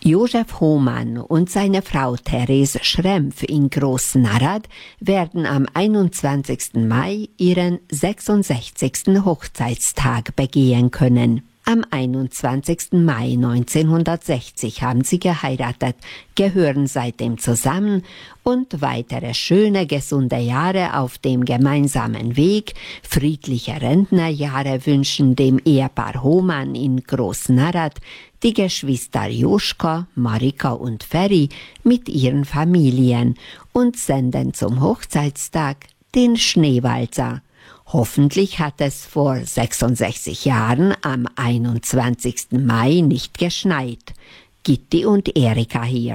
Josef Hohmann und seine Frau Therese Schrempf in Großnarrad werden am 21. Mai ihren 66. Hochzeitstag begehen können. Am 21. Mai 1960 haben sie geheiratet, gehören seitdem zusammen und weitere schöne, gesunde Jahre auf dem gemeinsamen Weg, friedliche Rentnerjahre wünschen dem Ehepaar Hohmann in Großnarrad die Geschwister Joschka, Marika und Ferry mit ihren Familien und senden zum Hochzeitstag den Schneewalzer. Hoffentlich hat es vor 66 Jahren am 21. Mai nicht geschneit. Gitti und Erika hier.